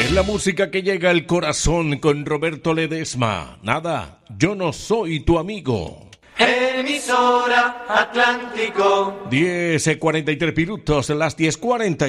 Es la música que llega al corazón con Roberto Ledesma. Nada, yo no soy tu amigo. Emisora Atlántico. 10:43 minutos, las 10:40.